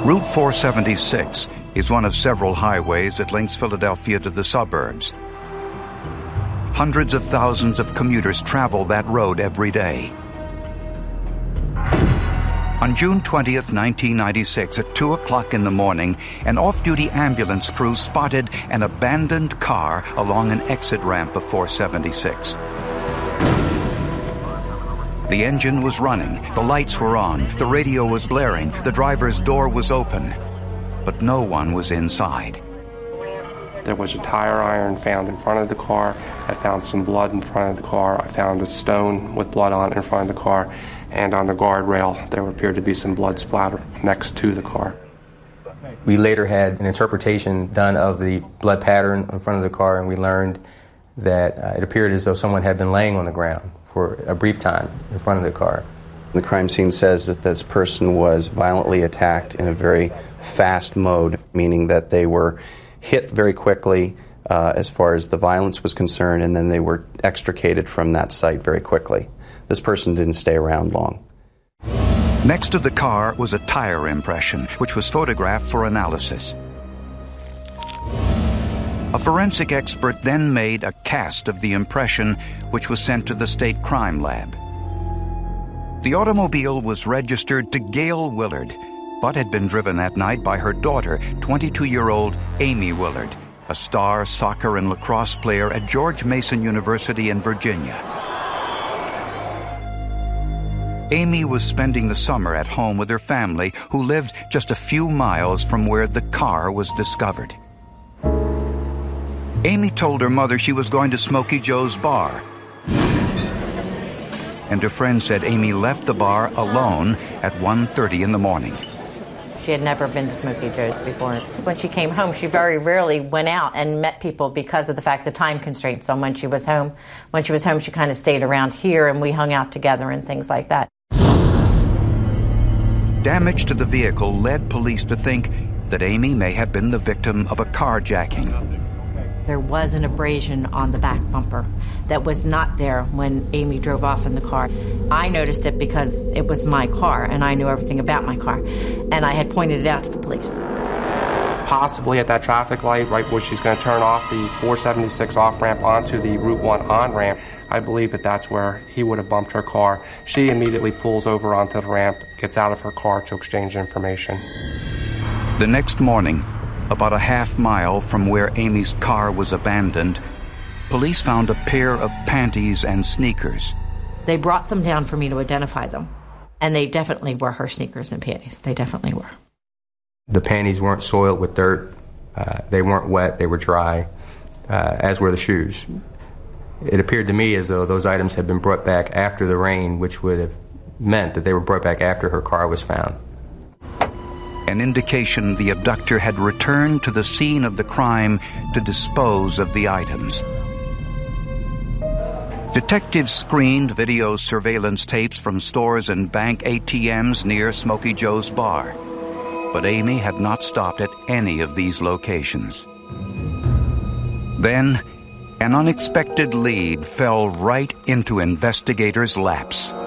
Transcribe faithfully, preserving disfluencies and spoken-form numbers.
Route four seventy-six is one of several highways that links Philadelphia to the suburbs. Hundreds of thousands of commuters travel that road every day. On June twentieth, nineteen ninety-six, at two o'clock in the morning, an off-duty ambulance crew spotted an abandoned car along an exit ramp of four seventy-six. The engine was running, the lights were on, the radio was blaring, the driver's door was open, but no one was inside. There was a tire iron found in front of the car. I found some blood in front of the car. I found a stone with blood on it in front of the car. And on the guardrail, there appeared to be some blood splatter next to the car. We later had an interpretation done of the blood pattern in front of the car, and we learned that uh, it appeared as though someone had been laying on the ground for a brief time in front of the car. The crime scene says that this person was violently attacked in a very fast mode, meaning that they were hit very quickly uh, as far as the violence was concerned, and then they were extricated from that site very quickly. This person didn't stay around long. Next to the car was a tire impression, which was photographed for analysis. A forensic expert then made a cast of the impression, which was sent to the state crime lab. The automobile was registered to Gail Willard, but had been driven that night by her daughter, twenty-two-year-old Amy Willard, a star soccer and lacrosse player at George Mason University in Virginia. Amy was spending the summer at home with her family, who lived just a few miles from where the car was discovered. Amy told her mother she was going to Smokey Joe's bar. And her friend said Amy left the bar alone at one thirty in the morning. She had never been to Smokey Joe's before. When she came home, she very rarely went out and met people because of the fact the time constraints on when she was home. When she was home, she kind of stayed around here, and we hung out together and things like that. Damage to the vehicle led police to think that Amy may have been the victim of a carjacking. There was an abrasion on the back bumper that was not there when Amy drove off in the car. I noticed it because it was my car, and I knew everything about my car, and I had pointed it out to the police. Possibly at that traffic light, right where she's going to turn off the four seventy-six off-ramp onto the Route one on-ramp, I believe that that's where he would have bumped her car. She immediately pulls over onto the ramp, gets out of her car to exchange information. The next morning, about a half mile from where Amy's car was abandoned, police found a pair of panties and sneakers. They brought them down for me to identify them, and they definitely were her sneakers and panties. They definitely were. The panties weren't soiled with dirt. Uh, they weren't wet. They were dry, uh, as were the shoes. It appeared to me as though those items had been brought back after the rain, which would have meant that they were brought back after her car was found. An indication the abductor had returned to the scene of the crime to dispose of the items. Detectives screened video surveillance tapes from stores and bank A T Ms near Smokey Joe's bar, but Amy had not stopped at any of these locations. Then, an unexpected lead fell right into investigators' laps.